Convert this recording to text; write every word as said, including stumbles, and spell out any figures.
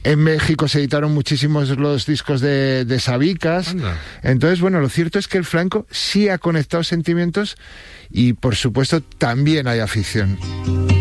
En México se editaron muchísimos los discos de, de Sabicas. Anda. Entonces, bueno, lo cierto es que el flamenco sí ha conectado sentimientos y, por supuesto, también hay afición.